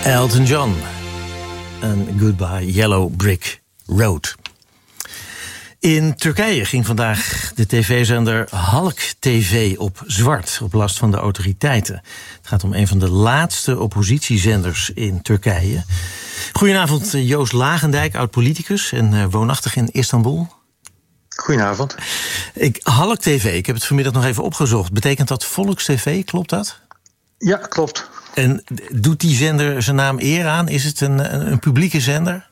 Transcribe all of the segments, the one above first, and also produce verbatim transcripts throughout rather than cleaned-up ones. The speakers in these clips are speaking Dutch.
Elton John. En Goodbye Yellow Brick Road. In Turkije ging vandaag de tv-zender Halk T V op zwart, op last van de autoriteiten. Het gaat om een van de laatste oppositiezenders in Turkije. Goedenavond, Joost Lagendijk, oud-politicus en uh, woonachtig in Istanbul. Goedenavond. Ik, Halk T V, ik heb het vanmiddag nog even opgezocht. Betekent dat Volks-tv, klopt dat? Ja, klopt. En doet die zender zijn naam eer aan? Is het een, een, een publieke zender?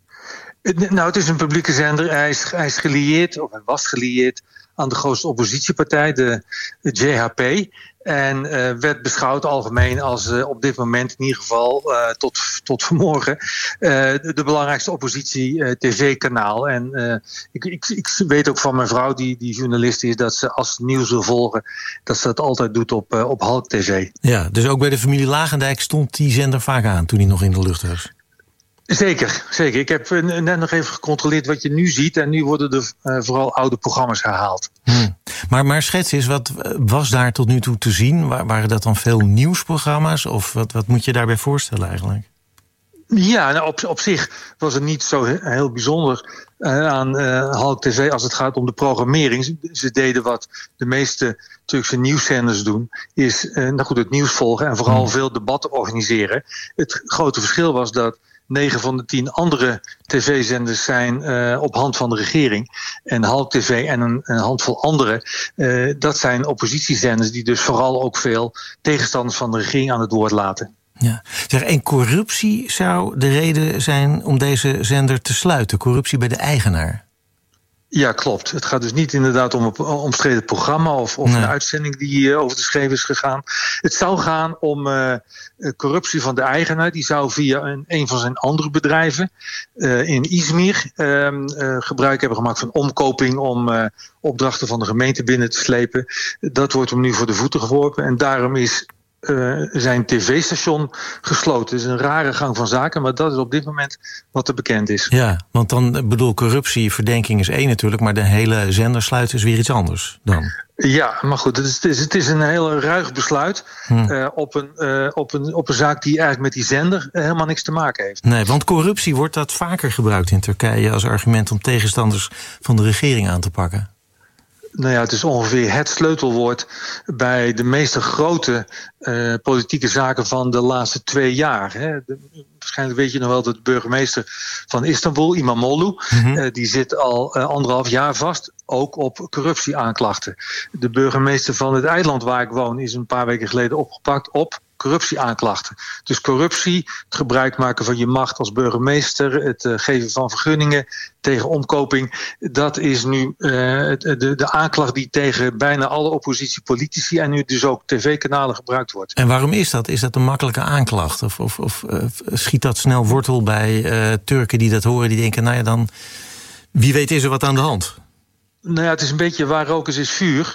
Nou, het is een publieke zender. Hij is, hij is gelieerd, of hij was gelieerd aan de grootste oppositiepartij, de, de J H P. En uh, werd beschouwd algemeen als uh, op dit moment in ieder geval uh, tot, tot vanmorgen uh, de, de belangrijkste oppositie-tv-kanaal. Uh, en uh, ik, ik, ik weet ook van mijn vrouw, die, die journalist is, dat ze als ze nieuws wil volgen, dat ze dat altijd doet op, uh, op Halk T V. Ja, dus ook bij de familie Lagendijk stond die zender vaak aan toen hij nog in de lucht was. Zeker, zeker. Ik heb net nog even gecontroleerd wat je nu ziet. En nu worden er uh, vooral oude programma's herhaald. Hmm. Maar, maar schets eens, wat was daar tot nu toe te zien? Waren dat dan veel nieuwsprogramma's? Of wat, wat moet je daarbij voorstellen eigenlijk? Ja, nou op, op zich was het niet zo heel bijzonder uh, aan uh, Halk T V als het gaat om de programmering. Ze, ze deden wat de meeste Turkse nieuwszenders doen, is uh, nou goed, het nieuws volgen en vooral hmm. veel debatten organiseren. Het grote verschil was dat negen van de tien andere tv-zenders zijn uh, op hand van de regering. En Halk T V en een, een handvol andere, uh, dat zijn oppositiezenders die dus vooral ook veel tegenstanders van de regering aan het woord laten. Ja. Zeg, en corruptie zou de reden zijn om deze zender te sluiten? Corruptie bij de eigenaar? Ja, klopt. Het gaat dus niet inderdaad om een omstreden programma of, of nee. een uitzending die uh, over de schreef is gegaan. Het zou gaan om uh, corruptie van de eigenaar. Die zou via een, een van zijn andere bedrijven uh, in Izmir uh, uh, gebruik hebben gemaakt van omkoping om uh, opdrachten van de gemeente binnen te slepen. Dat wordt hem nu voor de voeten geworpen en daarom is Uh, zijn tv-station gesloten. Het is een rare gang van zaken, maar dat is op dit moment wat er bekend is. Ja, want dan bedoel corruptie, verdenking is één natuurlijk, maar de hele zender sluiten is weer iets anders dan. Ja, maar goed, het is, het is, het is een heel ruig besluit hm. uh, op, een, uh, op, een, op een zaak die eigenlijk met die zender uh, helemaal niks te maken heeft. Nee, want corruptie wordt dat vaker gebruikt in Turkije als argument om tegenstanders van de regering aan te pakken. Nou ja, het is ongeveer het sleutelwoord bij de meeste grote uh, politieke zaken van de laatste twee jaar. Hè. De, waarschijnlijk weet je nog wel dat de burgemeester van Istanbul, Imamoglu, mm-hmm. uh, die zit al uh, anderhalf jaar vast, ook op corruptieaanklachten. De burgemeester van het eiland waar ik woon is een paar weken geleden opgepakt op corruptieaanklachten. Dus corruptie, het gebruik maken van je macht als burgemeester, het uh, geven van vergunningen tegen omkoping, dat is nu uh, de, de aanklacht die tegen bijna alle oppositiepolitici en nu dus ook tv-kanalen gebruikt wordt. En waarom is dat? Is dat een makkelijke aanklacht? Of, of, of uh, schiet dat snel wortel bij uh, Turken die dat horen, die denken, nou ja, dan wie weet is er wat aan de hand? Nou ja, het is een beetje waar rook is, is vuur.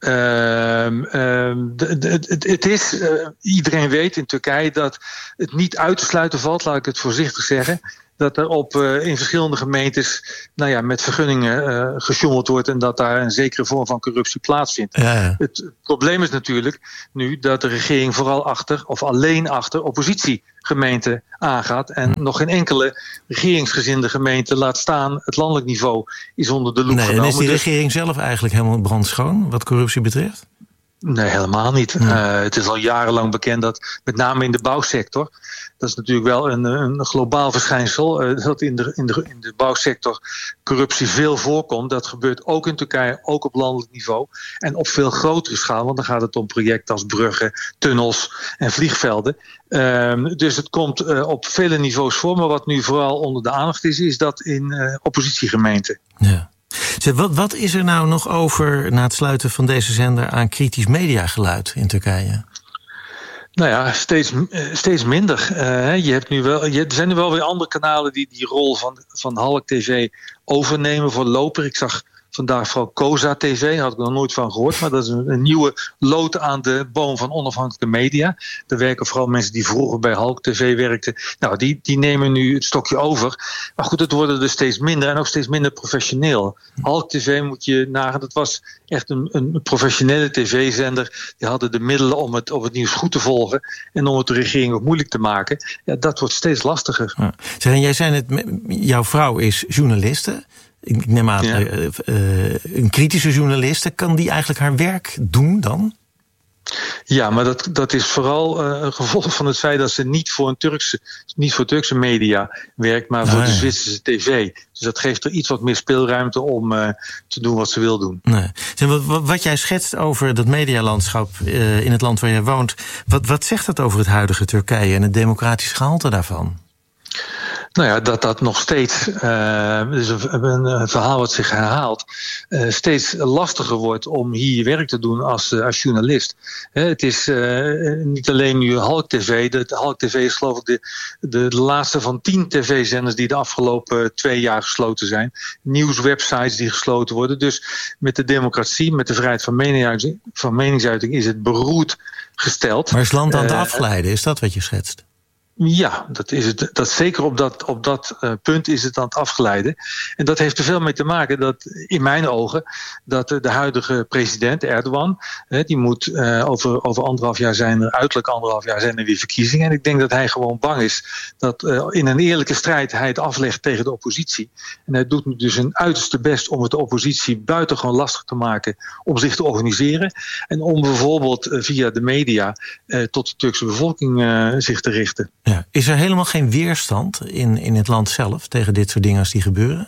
Uh, uh, het, het is, uh, iedereen weet in Turkije dat het niet uit te sluiten valt, laat ik het voorzichtig zeggen, dat er op, uh, in verschillende gemeentes nou ja, met vergunningen uh, gesjoemeld wordt en dat daar een zekere vorm van corruptie plaatsvindt. Ja, ja. Het probleem is natuurlijk nu dat de regering vooral achter of alleen achter oppositiegemeenten aangaat en hm. nog geen enkele regeringsgezinde gemeente, laat staan het landelijk niveau, is onder de loep nee, genomen. En is die regering zelf eigenlijk helemaal brandschoon wat corruptie betreft? Nee, helemaal niet. Hm. Uh, het is al jarenlang bekend dat met name in de bouwsector, dat is natuurlijk wel een, een globaal verschijnsel, uh, dat in de, in, de, in de bouwsector corruptie veel voorkomt. Dat gebeurt ook in Turkije, ook op landelijk niveau en op veel grotere schaal, want dan gaat het om projecten als bruggen, tunnels en vliegvelden. Uh, dus het komt uh, op vele niveaus voor, maar wat nu vooral onder de aandacht is, is dat in uh, oppositiegemeenten. Ja. Zeg, wat, wat is er nou nog over na het sluiten van deze zender aan kritisch mediageluid in Turkije? Nou ja, steeds, steeds minder. Uh, je hebt nu wel, je, er zijn nu wel weer andere kanalen die die rol van, van Halk T V overnemen voorlopig. Ik zag Vandaag vooral Cosa T V, daar had ik nog nooit van gehoord. Maar dat is een, een nieuwe lood aan de boom van onafhankelijke media. Daar werken vooral mensen die vroeger bij Halk T V werkten. Nou, die, die nemen nu het stokje over. Maar goed, het worden er steeds minder en ook steeds minder professioneel. Halk T V moet je nagaan, dat was echt een, een professionele tv-zender. Die hadden de middelen om het, om het nieuws goed te volgen en om het de regering ook moeilijk te maken. Ja, dat wordt steeds lastiger. Ja. Zeg, en jij zei het, jouw vrouw is journaliste. Ik neem aan, ja. uh, uh, een kritische journaliste. Kan die eigenlijk haar werk doen dan? Ja, maar dat, dat is vooral uh, een gevolg van het feit dat ze niet voor, een Turkse, niet voor Turkse media werkt, maar voor nee. de Zwitserse tv. Dus dat geeft er iets wat meer speelruimte om uh, te doen wat ze wil doen. Nee. Wat, wat, wat jij schetst over dat medialandschap uh, in het land waar jij woont, wat, wat zegt dat over het huidige Turkije en het democratisch gehalte daarvan? Nou ja, dat dat nog steeds, uh, dus een, een verhaal wat zich herhaalt, uh, steeds lastiger wordt om hier je werk te doen als, uh, als journalist. Uh, het is uh, niet alleen nu Halk T V. De, de Halk T V is geloof ik de, de, de laatste van tien tv-zenders die de afgelopen twee jaar gesloten zijn. Nieuwswebsites die gesloten worden. Dus met de democratie, met de vrijheid van meningsuiting, van meningsuiting is het beroerd gesteld. Maar is het land aan het afglijden? Is dat wat je schetst? Ja, dat is het. Dat zeker op dat, op dat uh, punt is het aan het afgeleiden. En dat heeft er veel mee te maken dat, in mijn ogen, dat uh, de huidige president Erdogan, uh, die moet uh, over, over anderhalf jaar zijn er, uiterlijk anderhalf jaar zijn er weer verkiezingen. En ik denk dat hij gewoon bang is dat uh, in een eerlijke strijd hij het aflegt tegen de oppositie. En hij doet nu dus zijn uiterste best om het de oppositie buitengewoon lastig te maken om zich te organiseren. En om bijvoorbeeld uh, via de media uh, tot de Turkse bevolking uh, zich te richten. Ja. Is er helemaal geen weerstand in, in het land zelf tegen dit soort dingen als die gebeuren?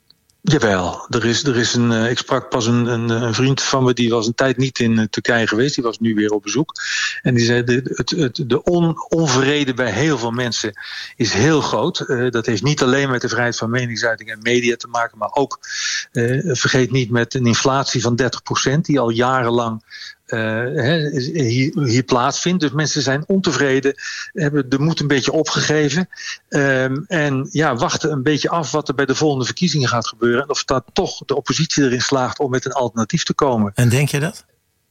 Jawel, er is, er is een, uh, ik sprak pas een, een, een vriend van me, die was een tijd niet in uh, Turkije geweest, die was nu weer op bezoek. En die zei, de, het, het, de on, onvrede bij heel veel mensen is heel groot. Uh, dat heeft niet alleen met de vrijheid van meningsuiting en media te maken, maar ook, uh, vergeet niet, met een inflatie van dertig procent die al jarenlang Uh, hier, hier plaatsvindt. Dus mensen zijn ontevreden, hebben de moed een beetje opgegeven. Um, en ja, wachten een beetje af wat er bij de volgende verkiezingen gaat gebeuren. En of dat toch de oppositie erin slaagt om met een alternatief te komen. En denk je dat?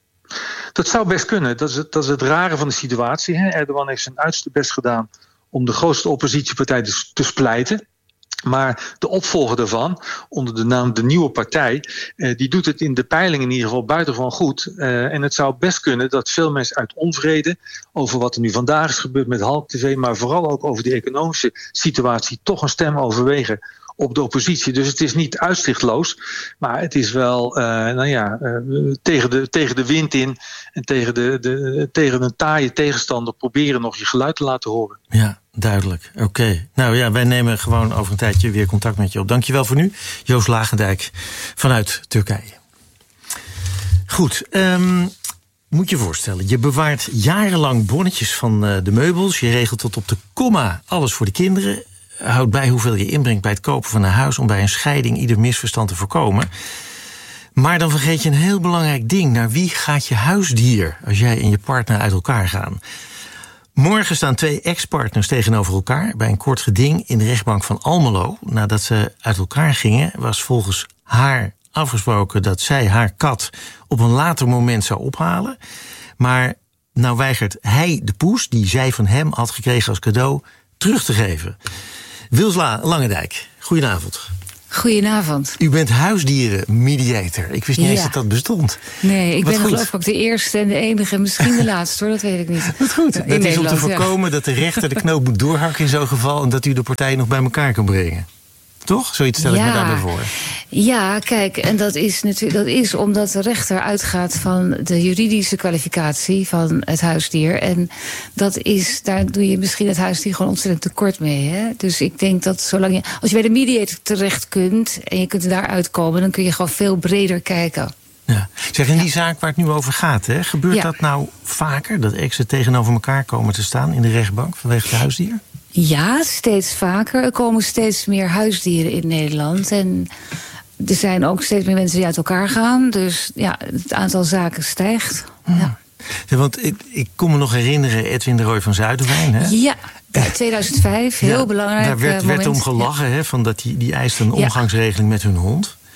Dat zou best kunnen. Dat is het, dat is het rare van de situatie. Hè? Erdogan heeft zijn uiterste best gedaan om de grootste oppositiepartij te, te splijten. Maar de opvolger daarvan, onder de naam De Nieuwe Partij, eh, die doet het in de peilingen in ieder geval buitengewoon goed. Uh, en het zou best kunnen dat veel mensen uit onvrede over wat er nu vandaag is gebeurd met Halk T V, maar vooral ook over die economische situatie, toch een stem overwegen op de oppositie. Dus het is niet uitzichtloos, maar het is wel uh, nou ja, uh, tegen, de, tegen de wind in en tegen, de, de, tegen een taaie tegenstander proberen nog je geluid te laten horen. Ja, duidelijk. Oké. Okay. Nou ja, wij nemen gewoon over een tijdje weer contact met je op. Dankjewel voor nu, Joost Lagendijk vanuit Turkije. Goed, um, moet je voorstellen, je bewaart jarenlang bonnetjes van uh, de meubels. Je regelt tot op de komma alles voor de kinderen. Houd bij hoeveel je inbrengt bij het kopen van een huis om bij een scheiding ieder misverstand te voorkomen. Maar dan vergeet je een heel belangrijk ding. Naar wie gaat je huisdier als jij en je partner uit elkaar gaan? Morgen staan twee ex-partners tegenover elkaar bij een kort geding in de rechtbank van Almelo. Nadat ze uit elkaar gingen, was volgens haar afgesproken dat zij haar kat op een later moment zou ophalen. Maar nou weigert hij de poes die zij van hem had gekregen als cadeau terug te geven. Wils Langendijk, goedenavond. Goedenavond. U bent huisdierenmediator. Ik wist niet ja. eens dat dat bestond. Nee, ik Wat ben goed. geloof ik ook de eerste en de enige, misschien de laatste hoor, dat weet ik niet. Wat goed. In dat is om te voorkomen ja. dat de rechter de knoop moet doorhakken in zo'n geval en dat u de partijen nog bij elkaar kan brengen. Toch? Zoiets stel ik ja. me daarbij voor. Ja, kijk, en dat is natuurlijk dat is omdat de rechter uitgaat van de juridische kwalificatie van het huisdier. En dat is, daar doe je misschien het huisdier gewoon ontzettend tekort mee. Hè? Dus ik denk dat zolang je, als je bij de mediator terecht kunt en je kunt daar uitkomen, dan kun je gewoon veel breder kijken. Ja. Zeg, in die ja. zaak waar het nu over gaat, hè, gebeurt ja. dat nou vaker? Dat exen tegenover elkaar komen te staan in de rechtbank vanwege het huisdier? Ja, steeds vaker. Er komen steeds meer huisdieren in Nederland. En er zijn ook steeds meer mensen die uit elkaar gaan. Dus ja, het aantal zaken stijgt. Hmm. Ja. Ja, want ik, ik kon me nog herinneren, Edwin de Rooij van Zuiderwijn. Hè? Ja, tweeduizend vijf, heel ja, belangrijk. Daar werd, werd om gelachen, ja. hè, van dat die, die eist een omgangsregeling ja. met hun hond.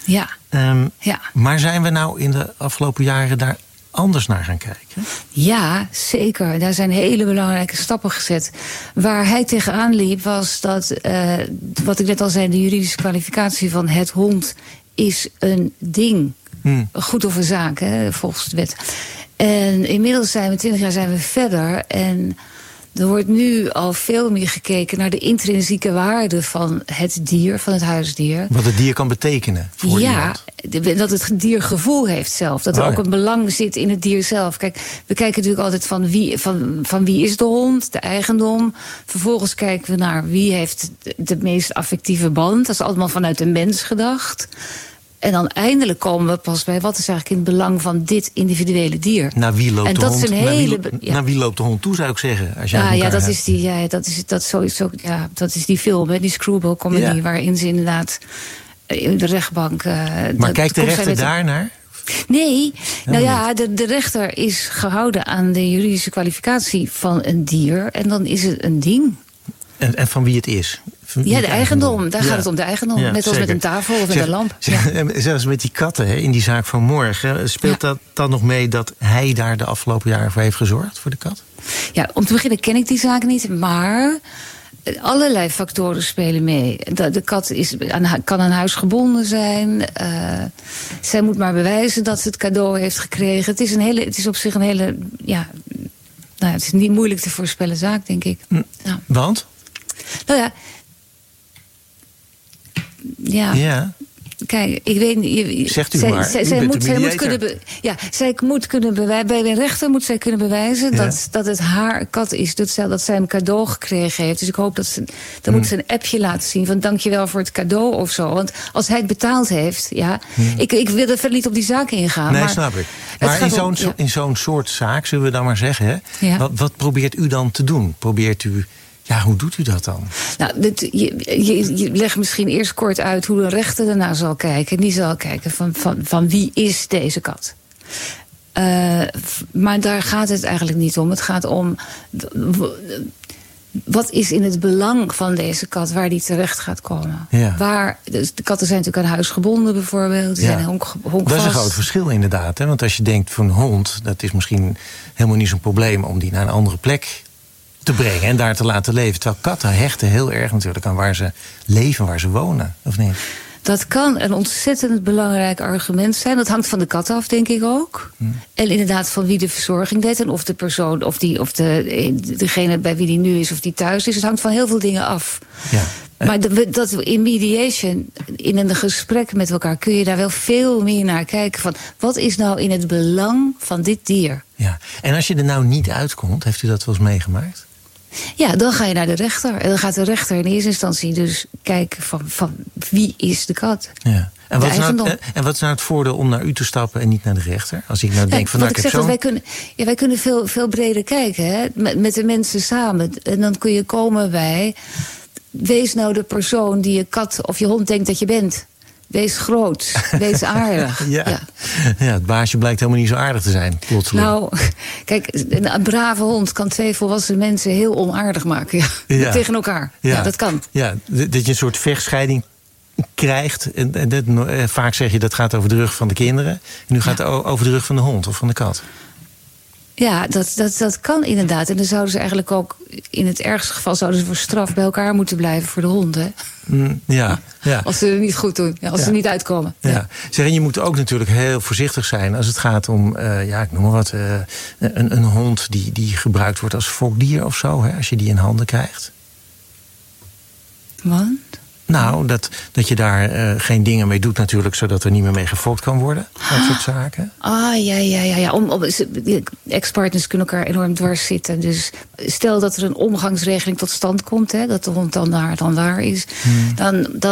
Ja. Um, ja. Maar zijn we nou in de afgelopen jaren daar anders naar gaan kijken? Ja, zeker. Daar zijn hele belangrijke stappen gezet. Waar hij tegenaan liep was dat, uh, wat ik net al zei, de juridische kwalificatie van het hond is een ding. Hmm. Goed of een zaak, hè, volgens de wet. En inmiddels zijn we, twintig jaar zijn we verder. En er wordt nu al veel meer gekeken naar de intrinsieke waarde van het dier, van het huisdier. Wat het dier kan betekenen voor ja, iemand. Dat het dier gevoel heeft zelf. Dat er oh, ook ja. een belang zit in het dier zelf. Kijk, we kijken natuurlijk altijd van wie, van, van wie is de hond, de eigendom. Vervolgens kijken we naar wie heeft de meest affectieve band. Dat is allemaal vanuit de mens gedacht. En dan eindelijk komen we pas bij wat is eigenlijk in het belang van dit individuele dier. Naar wie loopt, en de, dat hond, is een naar hele, wie, ja. naar wie loopt de hond toe, zou ik zeggen. Als jij ah, ja, dat hebt. is die, ja, dat is dat sowieso, ja, dat is die film, hè, die Screwball comedy, ja. waarin ze inderdaad in de rechtbank. Uh, maar kijkt de rechter daar naar? Nee, nou ja, de, de rechter is gehouden aan de juridische kwalificatie van een dier. En dan is het een ding. En, en van wie het is? Van ja, de eigendom. eigendom. Daar ja. gaat het om de eigendom. Ja, net als met een tafel of met zeg, een lamp. Zeg, ja. Zelfs met die katten hè, in die zaak van morgen. Speelt ja. dat dan nog mee dat hij daar de afgelopen jaren voor heeft gezorgd, voor de kat? Ja, om te beginnen ken ik die zaak niet. Maar allerlei factoren spelen mee. De, de kat is aan, kan aan huis gebonden zijn. Uh, zij moet maar bewijzen dat ze het cadeau heeft gekregen. Het is, een hele, het is op zich een hele... Ja, nou, het is niet moeilijk te voorspellen zaak, denk ik. Ja. Want? Nou ja... Ja. ja. Kijk, ik weet niet... Zegt u zij, maar, zij, u zij bent moet, de zij moet kunnen be, ja, zij moet kunnen bewijzen... Bij een rechter moet zij kunnen bewijzen ja. dat, dat het haar kat is. Dat zij, dat zij een cadeau gekregen heeft. Dus ik hoop dat ze... Dan hmm. moet ze een appje laten zien van dankjewel voor het cadeau of zo. Want als hij het betaald heeft... Ja, hmm. ik, ik wil er verder niet op die zaak ingaan. Nee, maar snap ik. Maar in zo'n, ja. in zo'n soort zaak, zullen we dan maar zeggen... Hè, ja. wat, wat probeert u dan te doen? Probeert u... Ja, hoe doet u dat dan? Nou, dit, je, je, je legt misschien eerst kort uit hoe de rechter daarna zal kijken. Die zal kijken van, van, van wie is deze kat. Uh, maar daar gaat het eigenlijk niet om. Het gaat om... Wat is in het belang van deze kat waar die terecht gaat komen? Ja. Waar, dus de katten zijn natuurlijk aan huis gebonden bijvoorbeeld. Die ja. zijn honk, honkvast. Dat is een groot verschil inderdaad. Hè? Want als je denkt van een hond... dat is misschien helemaal niet zo'n probleem... om die naar een andere plek te brengen en daar te laten leven. Terwijl katten hechten heel erg natuurlijk aan waar ze leven, waar ze wonen, of niet? Dat kan een ontzettend belangrijk argument zijn. Dat hangt van de kat af, denk ik ook. Hmm. En inderdaad van wie de verzorging deed en of de persoon, of, die, of de, degene bij wie die nu is, of die thuis is. Het hangt van heel veel dingen af. Ja. Maar dat in mediation, in een gesprek met elkaar, kun je daar wel veel meer naar kijken. Van wat is nou in het belang van dit dier? Ja. En als je er nou niet uitkomt, heeft u dat wel eens meegemaakt? Ja, dan ga je naar de rechter. En dan gaat de rechter in eerste instantie dus kijken van, van wie is de kat. Ja. En, wat is nou, en wat is nou het voordeel om naar u te stappen en niet naar de rechter? Als ik nou denk ja, van nou, ik ik zeg heb dat wij kunnen, ja, wij kunnen veel, veel breder kijken, hè? Met, met de mensen samen. En dan kun je komen bij... Wees nou de persoon die je kat of je hond denkt dat je bent. Wees groot, wees aardig. ja. Ja. ja, het baasje blijkt helemaal niet zo aardig te zijn, plotseling. Nou, kijk, een, een brave hond kan twee volwassen mensen heel onaardig maken. Ja. Ja. Tegen elkaar. Ja. ja, dat kan. Ja, dat je een soort vechtscheiding krijgt. En, en dat, vaak zeg je dat gaat over de rug van de kinderen. En nu gaat het ja. over de rug van de hond of van de kat. Ja, dat, dat, dat kan inderdaad. En dan zouden ze eigenlijk ook, in het ergste geval... zouden ze voor straf bij elkaar moeten blijven voor de hond, hè? Mm, ja, ja. Als ze het niet goed doen, als ja. ze niet uitkomen. Ja. Ja. Zeg, en je moet ook natuurlijk heel voorzichtig zijn... als het gaat om, uh, ja, ik noem maar wat... Uh, een, een hond die, die gebruikt wordt als fokdier of zo, hè? Als je die in handen krijgt. Want? Nou, dat, dat je daar uh, geen dingen mee doet natuurlijk... zodat er niet meer mee gefokt kan worden. Dat soort zaken. Ah, ja, ja, ja. ja. Om, om, ex-partners kunnen elkaar enorm dwars zitten. Dus stel dat er een omgangsregeling tot stand komt... Hè, dat de hond dan daar, dan daar is... Hmm. dan, dan